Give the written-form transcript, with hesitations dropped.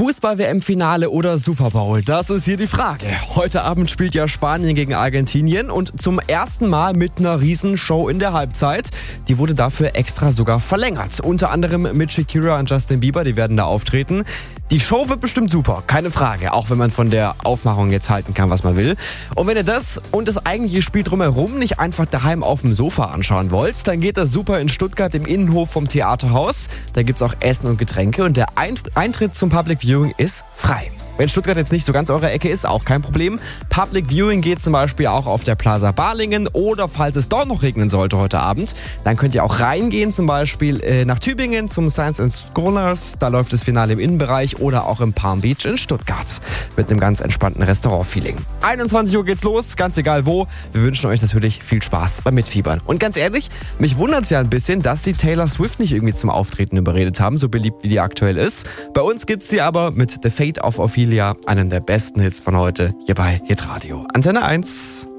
Fußball-WM-Finale oder Super Bowl? Das ist hier die Frage. Heute Abend spielt ja Spanien gegen Argentinien und zum ersten Mal mit einer Riesenshow in der Halbzeit. Die wurde dafür extra sogar verlängert. Unter anderem mit Shakira und Justin Bieber, die werden da auftreten. Die Show wird bestimmt super, keine Frage, auch wenn man von der Aufmachung jetzt halten kann, was man will. Und wenn ihr das und das eigentliche Spiel drumherum nicht einfach daheim auf dem Sofa anschauen wollt, dann geht das super in Stuttgart im Innenhof vom Theaterhaus. Da gibt's auch Essen und Getränke und der Eintritt zum Public Viewing ist frei. Wenn Stuttgart jetzt nicht so ganz eure Ecke ist, auch kein Problem. Public Viewing geht zum Beispiel auch auf der Plaza Balingen oder falls es dort noch regnen sollte heute Abend, dann könnt ihr auch reingehen, zum Beispiel nach Tübingen zum Science and Scholars. Da läuft das Finale im Innenbereich oder auch im Palm Beach in Stuttgart mit einem ganz entspannten Restaurant-Feeling. 21 Uhr geht's los, ganz egal wo. Wir wünschen euch natürlich viel Spaß beim Mitfiebern. Und ganz ehrlich, mich wundert es ja ein bisschen, dass sie Taylor Swift nicht irgendwie zum Auftreten überredet haben, so beliebt wie die aktuell ist. Bei uns gibt's sie aber mit The Fate of Ophelia, einen der besten Hits von heute, hier bei Hitradio. Antenne 1.